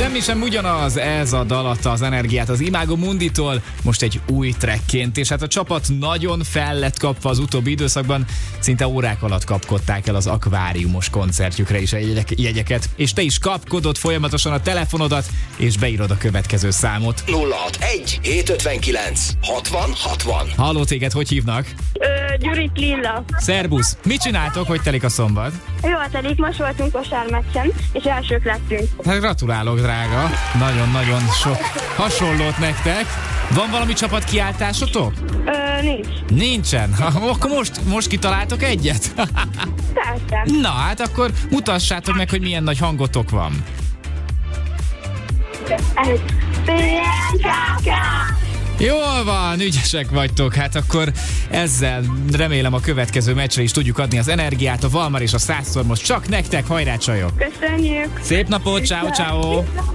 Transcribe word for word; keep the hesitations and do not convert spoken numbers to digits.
Semmi sem ugyanaz, ez a dal adta az energiát az Imago Munditól, most egy új trackként, és hát a csapat nagyon fel lett kapva az utóbbi időszakban, szinte órák alatt kapkodták el az akváriumos koncertjükre is a jegyeket, és te is kapkodod folyamatosan a telefonodat, és beírod a következő számot. nulla hatvanegy hétszázötvenkilenc hatvan hatvan. Halló, téged hogy hívnak? Ö, Gyurit Lilla. Szerbusz! Mit csináltok, hogy telik a szombat? Jól telik, most voltunk kosármeccsen, és elsők lettünk. Hát gratulálok, drága! Nagyon-nagyon sok hasonlót nektek. Van valami csapatkiáltásotok? Ö, nincs. Nincsen? Akkor most, most kitaláltok egyet? Persze. Na hát akkor mutassátok meg, hogy milyen nagy hangotok van. Ez bé en ká ká. Jól van, ügyesek vagytok. Hát akkor ezzel remélem a következő meccsre is tudjuk adni az energiát. A Valmar és a Százszor most csak nektek, hajrá csajok! Köszönjük. Szép napot, ciao ciao.